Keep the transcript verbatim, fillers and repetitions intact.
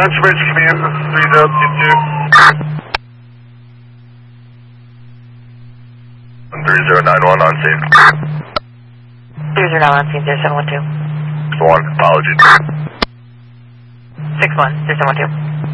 Uxbridge commute three zero two two. three zero nine one on scene. three zero nine one scene, zero seven one two. one, apologies. six one, zero seven one two.